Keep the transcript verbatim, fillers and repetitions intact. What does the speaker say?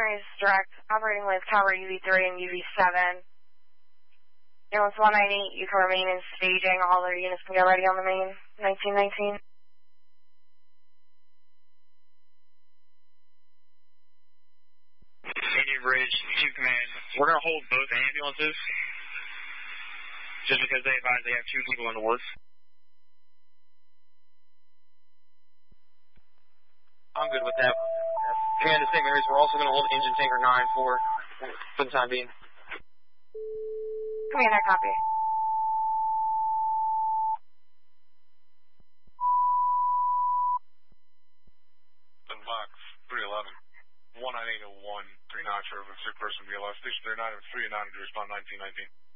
Sunrise Direct, operating with Tower U V three and U V seven. Ambulance one ninety-eight, you can remain in staging. All their units can get ready on the main. nineteen nineteen. Indian Bridge, Chief Command. We're going to hold both ambulances just because they advise they have two people in the works. I'm good with that. Command to Saint Mary's, we're also going to hold engine tanker nine for, for the time being. Commander, copy. And box three eleven. one nine eight oh one, three notch over sick person B L S. Station thirty-nine and three and nine to respond nineteen nineteen.